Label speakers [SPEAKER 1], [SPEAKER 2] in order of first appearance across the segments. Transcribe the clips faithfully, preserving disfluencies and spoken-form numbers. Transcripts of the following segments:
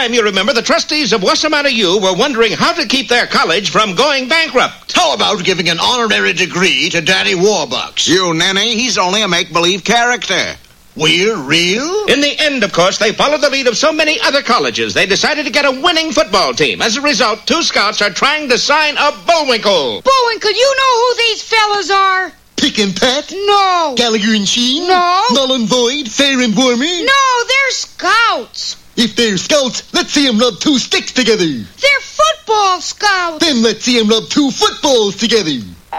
[SPEAKER 1] time, you remember, the trustees of Wassamata U were wondering how to keep their college from going bankrupt.
[SPEAKER 2] How about giving an honorary degree to Danny Warbucks?
[SPEAKER 3] You ninny, he's only a make-believe character.
[SPEAKER 2] We're real?
[SPEAKER 1] In the end, of course, they followed the lead of so many other colleges. They decided to get a winning football team. As a result, two scouts are trying to sign a Bullwinkle.
[SPEAKER 4] Bullwinkle, you know who these fellas are?
[SPEAKER 5] Pick and Pat?
[SPEAKER 4] No.
[SPEAKER 5] Gallagher and Sheen?
[SPEAKER 4] No.
[SPEAKER 5] Null and Void? Fair and Warmer?
[SPEAKER 4] No, they're scouts.
[SPEAKER 5] If they're scouts, let's see them rub two sticks together.
[SPEAKER 4] They're football scouts.
[SPEAKER 5] Then let's see them rub two footballs together.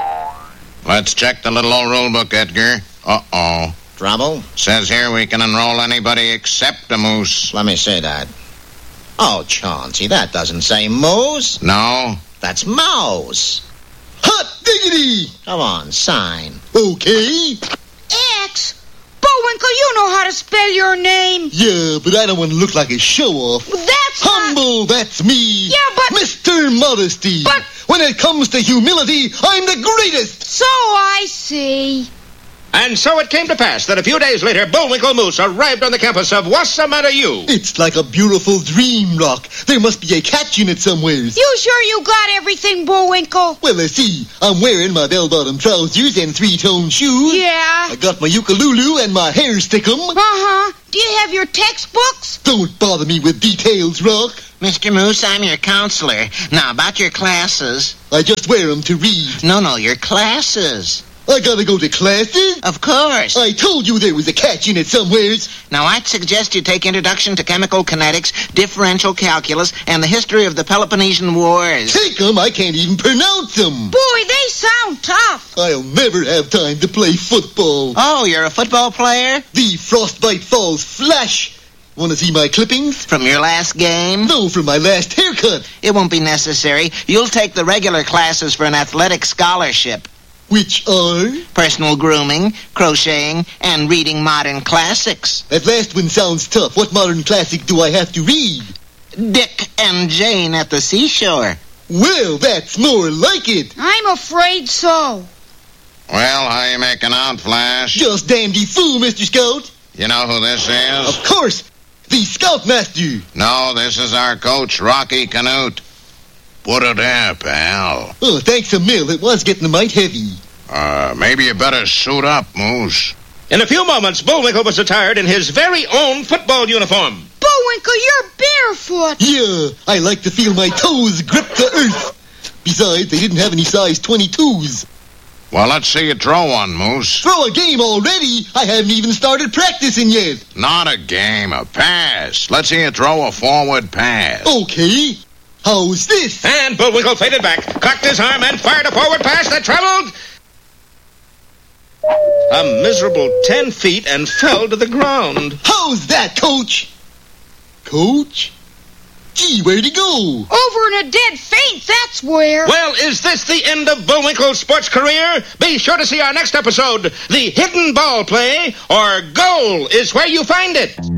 [SPEAKER 3] Let's check the little old rule book, Edgar. Uh-oh.
[SPEAKER 2] Trouble?
[SPEAKER 3] Says here we can enroll anybody except a moose.
[SPEAKER 2] Let me see that. Oh, Chauncey, that doesn't say moose.
[SPEAKER 3] No?
[SPEAKER 2] That's mouse.
[SPEAKER 5] Hot diggity!
[SPEAKER 2] Come on, sign.
[SPEAKER 5] Okay.
[SPEAKER 4] X. Bullwinkle, you know how to spell your name.
[SPEAKER 5] Yeah, but I don't want to look like a show-off.
[SPEAKER 4] That's
[SPEAKER 5] Humble,
[SPEAKER 4] not...
[SPEAKER 5] that's me.
[SPEAKER 4] Yeah, but...
[SPEAKER 5] Mister Modesty.
[SPEAKER 4] But...
[SPEAKER 5] When it comes to humility, I'm the greatest.
[SPEAKER 4] So I see.
[SPEAKER 1] And so it came to pass that a few days later, Bullwinkle Moose arrived on the campus of Wassamata U.
[SPEAKER 5] It's like a beautiful dream, Rock. There must be a catch in it somewheres.
[SPEAKER 4] You sure you got everything, Bullwinkle?
[SPEAKER 5] Well, let's see. I'm wearing my bell-bottom trousers and three-tone shoes.
[SPEAKER 4] Yeah.
[SPEAKER 5] I got my ukulele and my hair stickum.
[SPEAKER 4] Uh-huh. Do you have your textbooks?
[SPEAKER 5] Don't bother me with details, Rock.
[SPEAKER 6] Mister Moose, I'm your counselor. Now, about your classes.
[SPEAKER 5] I just wear 'em to read.
[SPEAKER 6] No, no, your classes.
[SPEAKER 5] I gotta go to classes?
[SPEAKER 6] Of course.
[SPEAKER 5] I told you there was a catch in it somewheres.
[SPEAKER 6] Now, I'd suggest you take Introduction to Chemical Kinetics, Differential Calculus, and the History of the Peloponnesian Wars.
[SPEAKER 5] Take 'em, I can't even pronounce 'em.
[SPEAKER 4] Boy, they sound tough.
[SPEAKER 5] I'll never have time to play football.
[SPEAKER 6] Oh, you're a football player?
[SPEAKER 5] The Frostbite Falls Flash. Want to see my clippings?
[SPEAKER 6] From your last game?
[SPEAKER 5] No, from my last haircut.
[SPEAKER 6] It won't be necessary. You'll take the regular classes for an athletic scholarship.
[SPEAKER 5] Which are?
[SPEAKER 6] Personal grooming, crocheting, and reading modern classics.
[SPEAKER 5] That last one sounds tough. What modern classic do I have to read?
[SPEAKER 6] Dick and Jane at the Seashore.
[SPEAKER 5] Well, that's more like it.
[SPEAKER 4] I'm afraid so.
[SPEAKER 3] Well, how you making out, Flash?
[SPEAKER 5] Just dandy fool, Mister Scout.
[SPEAKER 3] You know who this is?
[SPEAKER 5] Of course. The Scoutmaster.
[SPEAKER 3] No, this is our coach, Rocky Canute. Put it there, pal.
[SPEAKER 5] Oh, thanks a mill. It was getting a mite heavy.
[SPEAKER 3] Uh, maybe you better suit up, Moose.
[SPEAKER 1] In a few moments, Bullwinkle was attired in his very own football uniform.
[SPEAKER 4] Bullwinkle, you're barefoot.
[SPEAKER 5] Yeah, I like to feel my toes grip the earth. Besides, they didn't have any size twenty-twos.
[SPEAKER 3] Well, let's see you throw one, Moose.
[SPEAKER 5] Throw a game already? I haven't even started practicing yet.
[SPEAKER 3] Not a game, a pass. Let's see you throw a forward pass.
[SPEAKER 5] Okay. How's this?
[SPEAKER 1] And Bullwinkle faded back, cocked his arm, and fired a forward pass that traveled a miserable ten feet and fell to the ground.
[SPEAKER 5] How's that, Coach? Coach? Gee, where'd he go?
[SPEAKER 4] Over in a dead faint, that's where.
[SPEAKER 1] Well, is this the end of Bullwinkle's sports career? Be sure to see our next episode. The Hidden Ball Play, or Goal, is where you find it.